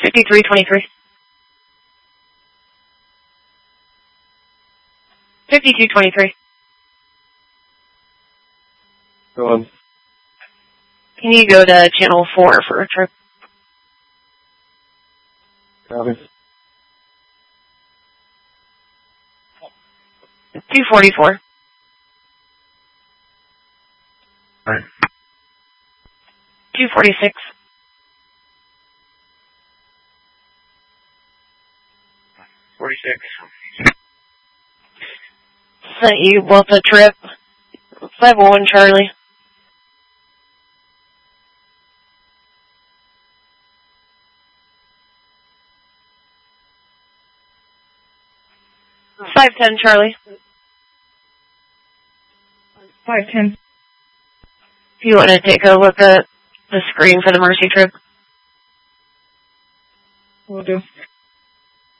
5323. 5223. Go on. Can you go to channel 4 for a trip? Copy. 244. Alright. 246. 46. Sent you both a trip. 501 Charlie. $510 Charlie. 510. If you want to take a look at the screen for the Mercy trip. Will do.